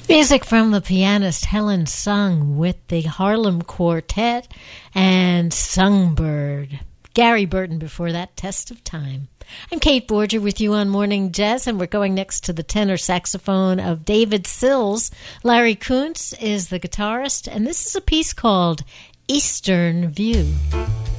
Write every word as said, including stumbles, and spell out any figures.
Music from the pianist Helen Sung with the Harlem Quartet and Songbird. Gary Burton before that, Test of Time. I'm Kate Borger with you on Morning Jazz, and we're going next to the tenor saxophone of David Sills. Larry Kuntz is the guitarist, and this is a piece called Eastern View.